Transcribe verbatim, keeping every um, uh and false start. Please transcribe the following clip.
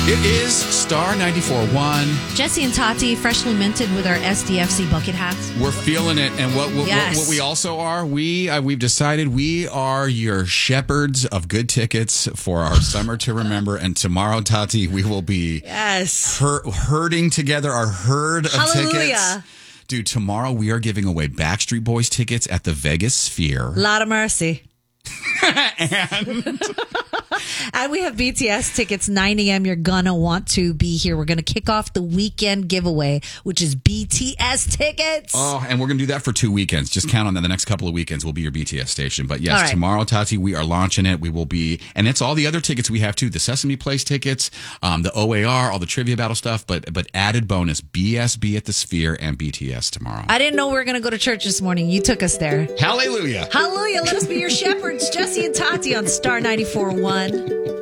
It is Star ninety-four point one. Jesse and Tati, freshly minted with our S D F C bucket hats. We're feeling it. And what what, Yes. what, what we also are, we, uh, we've decided we are your shepherds of good tickets for our Summer to Remember. And tomorrow, Tati, we will be Yes. her- herding together our herd of Hallelujah. tickets. Dude, tomorrow we are giving away Backstreet Boys tickets at the Vegas Sphere. Lot of mercy. And And we have B T S tickets, nine a.m. You're going to want to be here. We're going to kick off the weekend giveaway, which is B T S tickets. Oh, and we're going to do that for two weekends. Just count on that. The next couple of weekends will be your B T S station. But yes, All right. tomorrow, Tati, we are launching it. We will be, and it's all the other tickets we have too. The Sesame Place tickets, um, the O A R, all the trivia battle stuff, but but added bonus, B S B at the Sphere and B T S tomorrow. I didn't know we were going to go to church this morning. You took us there. Hallelujah. Hallelujah. Let us be your shepherds. Jesse and Tati on Star ninety-four point one.